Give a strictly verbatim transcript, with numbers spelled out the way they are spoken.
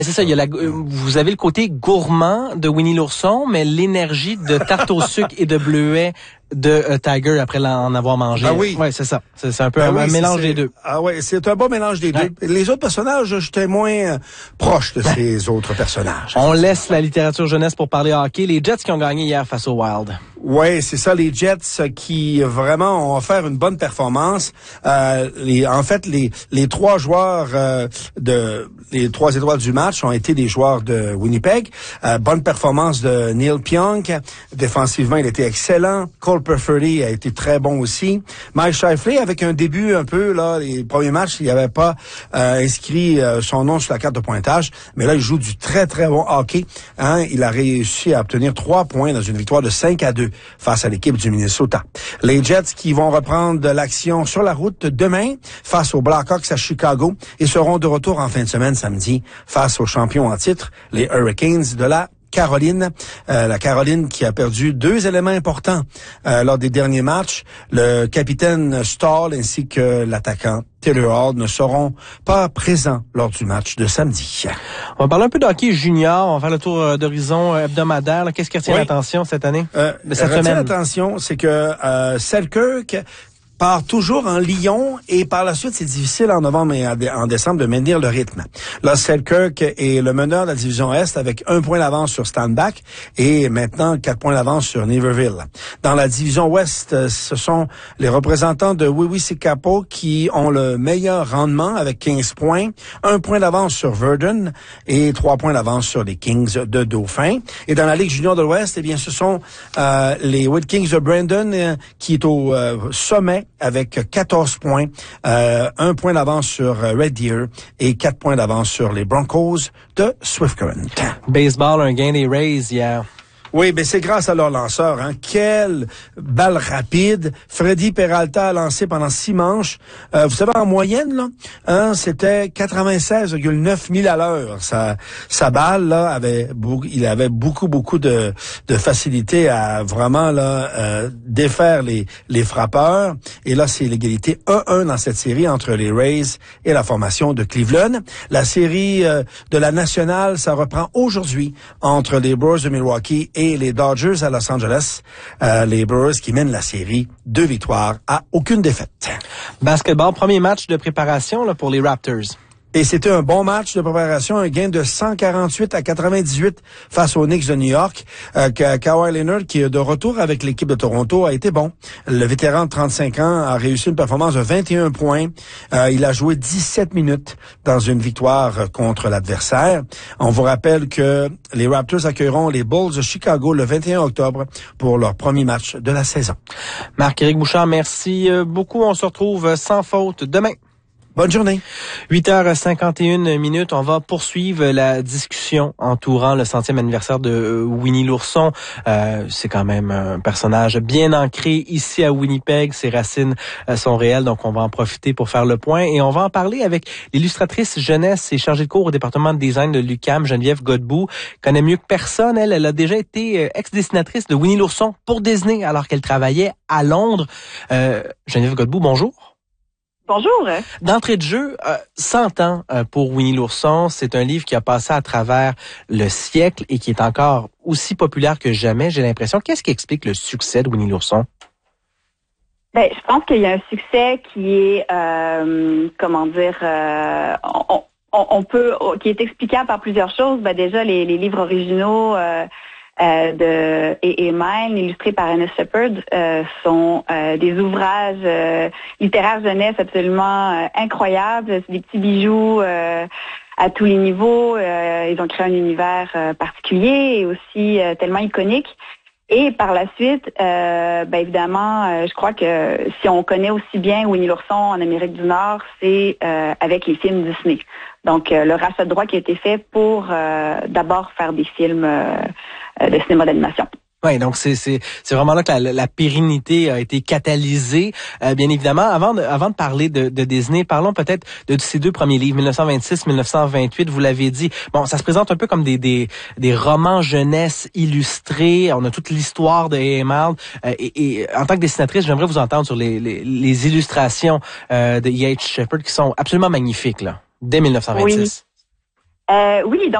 C'est ça, il y a la, vous avez le côté gourmand de Winnie l'ourson, mais l'énergie de tarte au sucre et de bleuet de uh, Tiger après en avoir mangé. Ah oui. Ouais, c'est ça. C'est, c'est un peu ben un, oui, un mélange c'est, des deux. Ah ouais, c'est un bon mélange des ouais. deux. Les autres personnages, j'étais moins euh, proche de ces autres personnages. On laisse la littérature jeunesse pour parler hockey. Les Jets qui ont gagné hier face aux Wild. Ouais, c'est ça, les Jets qui vraiment ont offert une bonne performance. Euh, les, en fait, les les trois joueurs euh, de les trois étoiles du match ont été des joueurs de Winnipeg. Euh, bonne performance de Neil Pionk. Défensivement, il était excellent. Cole Perfetti a été très bon aussi. Mike Scheifele, avec un début un peu, là, les premiers matchs, il n'avait pas euh, inscrit euh, son nom sur la carte de pointage, mais là, il joue du très, très bon hockey. Hein? Il a réussi à obtenir trois points dans une victoire de cinq à deux face à l'équipe du Minnesota. Les Jets qui vont reprendre de l'action sur la route demain face aux Blackhawks à Chicago et seront de retour en fin de semaine samedi face aux champions en titre, les Hurricanes de la Caroline, euh, la Caroline qui a perdu deux éléments importants euh, lors des derniers matchs. Le capitaine Stahl ainsi que l'attaquant Taylor Hall ne seront pas présents lors du match de samedi. On va parler un peu de hockey junior. On va faire le tour d'horizon hebdomadaire. Qu'est-ce qui retient oui. l'attention cette année? Euh, de cette retient semaine? l'attention, c'est que euh, Selkirk part toujours en Lyon et par la suite, c'est difficile en novembre et en décembre de maintenir le rythme. Là, Selkirk est le meneur de la division Est avec un point d'avance sur Stanback et maintenant quatre points d'avance sur Niverville. Dans la division Ouest, ce sont les représentants de Wewissikapo qui ont le meilleur rendement avec quinze points, un point d'avance sur Verdun et trois points d'avance sur les Kings de Dauphin. Et dans la Ligue junior de l'Ouest, eh bien, ce sont euh, les White Kings de Brandon euh, qui est au euh, sommet avec quatorze points, euh, un point d'avance sur Red Deer et quatre points d'avance sur les Broncos de Swift Current. Baseball, un gain des Rays hier. Oui, ben c'est grâce à leur lanceur. Hein. Quelle balle rapide. Freddy Peralta a lancé pendant six manches. Euh, vous savez, en moyenne, là, hein, c'était quatre-vingt-seize virgule neuf milles à l'heure. Sa, sa balle, là, avait beaucoup, il avait beaucoup, beaucoup de, de facilité à vraiment là euh, défaire les, les frappeurs. Et là, c'est l'égalité un un dans cette série entre les Rays et la formation de Cleveland. La série euh, de la nationale, ça reprend aujourd'hui entre les Brewers de Milwaukee et et les Dodgers à Los Angeles. Euh, les Brewers qui mènent la série, deux victoires à aucune défaite. Basketball, premier match de préparation là, pour les Raptors. Et c'était un bon match de préparation, un gain de cent quarante-huit à quatre-vingt-dix-huit face aux Knicks de New York. Euh, Kawhi Leonard, qui est de retour avec l'équipe de Toronto, a été bon. Le vétéran de trente-cinq ans a réussi une performance de vingt et un points. Euh, il a joué dix-sept minutes dans une victoire contre l'adversaire. On vous rappelle que les Raptors accueilleront les Bulls de Chicago le vingt et un octobre pour leur premier match de la saison. Marc-Éric Bouchard, merci beaucoup. On se retrouve sans faute demain. Bonne journée. huit heures cinquante et une minutes. On va poursuivre la discussion entourant le centième anniversaire de Winnie l'ourson. Euh, c'est quand même un personnage bien ancré ici à Winnipeg. Ses racines euh, sont réelles, donc on va en profiter pour faire le point. Et on va en parler avec l'illustratrice jeunesse et chargée de cours au département de design de l'U Q A M, Geneviève Godbout. Connaît mieux que personne. Elle, elle a déjà été ex-dessinatrice de Winnie l'ourson pour Disney alors qu'elle travaillait à Londres. Euh, Geneviève Godbout, bonjour. Bonjour. D'entrée de jeu, euh, cent ans euh, pour Winnie l'ourson, c'est un livre qui a passé à travers le siècle et qui est encore aussi populaire que jamais, j'ai l'impression. Qu'est-ce qui explique le succès de Winnie l'ourson? Ben, je pense qu'il y a un succès qui est, euh, comment dire, euh, on, on, on peut, qui est explicable par plusieurs choses. Ben, déjà, les, les livres originaux euh, Euh, de et, et Mine, illustrés par Ernest Shepard, euh, sont euh, des ouvrages euh, littéraires jeunesse absolument euh, incroyables. C'est des petits bijoux euh, à tous les niveaux. Euh, ils ont créé un univers euh, particulier et aussi euh, tellement iconique. Et par la suite, euh, ben évidemment, euh, je crois que si on connaît aussi bien Winnie l'ourson en Amérique du Nord, c'est euh, avec les films Disney. Donc, euh, le rachat de droits qui a été fait pour euh, d'abord faire des films euh, de cinéma d'animation. Oui, donc c'est c'est c'est vraiment là que la, la pérennité a été catalysée. Euh, bien évidemment, avant de avant de parler de, de Disney, parlons peut-être de, de ces deux premiers livres, dix-neuf cent vingt-six dix-neuf cent vingt-huit. Vous l'avez dit. Bon, ça se présente un peu comme des des des romans jeunesse illustrés. On a toute l'histoire de A M L. Euh, et, et en tant que dessinatrice, j'aimerais vous entendre sur les les, les illustrations euh, de E H Shepard qui sont absolument magnifiques là, dès dix-neuf cent vingt-six. Oui. Euh, oui, donc